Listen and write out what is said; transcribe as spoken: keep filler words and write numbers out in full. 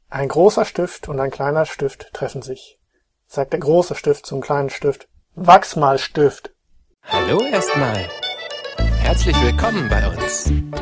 Ein großer Stift und ein kleiner Stift treffen sich. Sagt der große Stift zum kleinen Stift: Wachs mal, Stift! Hallo erstmal. Herzlich willkommen bei uns.